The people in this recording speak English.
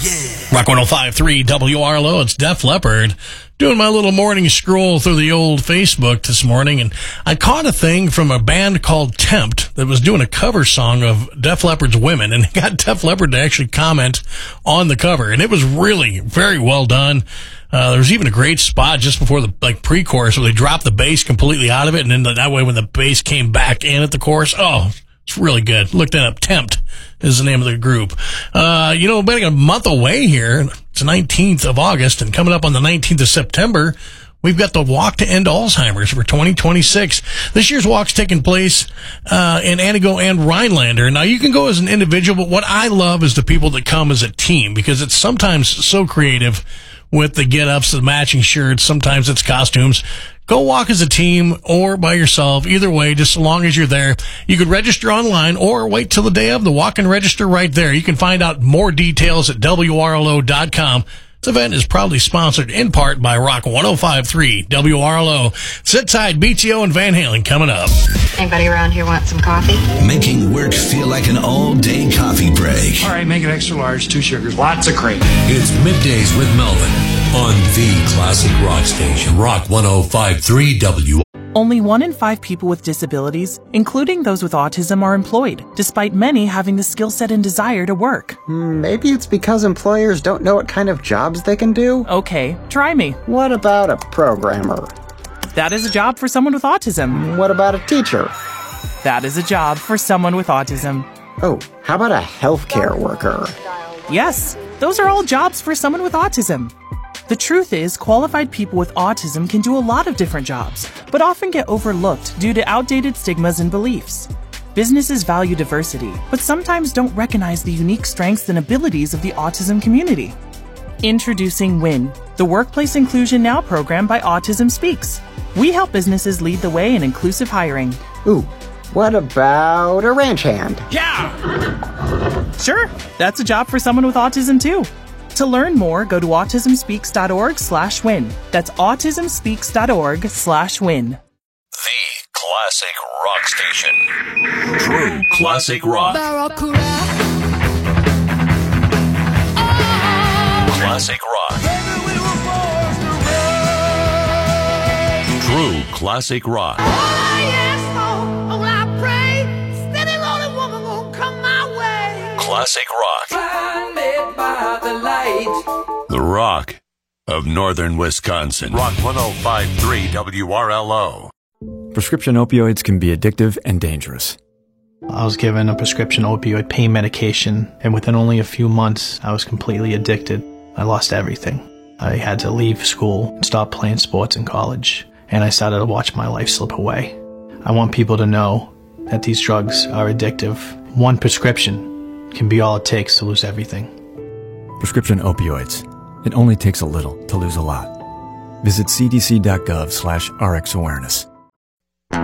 Rock 105.3 WRLO, it's Def Leppard. Doing my little morning scroll through the old Facebook this morning, and I caught a thing from a band called Tempt that was doing a cover song of Def Leppard's Women, and got Def Leppard to actually comment on the cover, and it was really very well done. There was even a great spot just before the pre-chorus where they dropped the bass completely out of it, and then that way when the bass came back in at the chorus, it's really good. Look that up. Tempt is the name of the group. About a month away here. It's the 19th of August, and coming up on the 19th of September, we've got the Walk to End Alzheimer's for 2026. This year's walk's taking place in Antigo and Rhinelander. Now, you can go as an individual, but what I love is the people that come as a team, because it's sometimes so creative with the get-ups, the matching shirts. Sometimes it's costumes. Go walk as a team or by yourself. Either way, just as long as you're there. You could register online or wait till the day of the walk and register right there. You can find out more details at WRLO.com. This event is proudly sponsored in part by Rock 105.3 WRLO. Sit Side, BTO, and Van Halen coming up. Anybody around here want some coffee? Making work feel like an all-day coffee break. All right, make it extra large, 2 sugars, lots of cream. It's Middays with Melvin on the classic rock station, Rock 105.3 W. Only 1 in 5 people with disabilities, including those with autism, are employed, despite many having the skill set and desire to work. Maybe it's because employers don't know what kind of jobs they can do? Okay, try me. What about a programmer? That is a job for someone with autism. What about a teacher? That is a job for someone with autism. Oh, how about a healthcare worker? Yes, those are all jobs for someone with autism. The truth is, qualified people with autism can do a lot of different jobs, but often get overlooked due to outdated stigmas and beliefs. Businesses value diversity, but sometimes don't recognize the unique strengths and abilities of the autism community. Introducing WIN, the Workplace Inclusion Now program by Autism Speaks. We help businesses lead the way in inclusive hiring. Ooh, what about a ranch hand? Yeah! Sure, that's a job for someone with autism too. To learn more, go to autismspeaks.org/win. That's autismspeaks.org/win. The classic rock station. True classic rock. Classic rock. True classic rock. Classic rock. The rock of northern Wisconsin. Rock 105.3 WRLO. Prescription opioids can be addictive and dangerous. I was given a prescription opioid pain medication, and within only a few months, I was completely addicted. I lost everything. I had to leave school and stop playing sports in college, and I started to watch my life slip away. I want people to know that these drugs are addictive. One prescription can be all it takes to lose everything. Prescription opioids. It only takes a little to lose a lot. Visit cdc.gov/RxAwareness.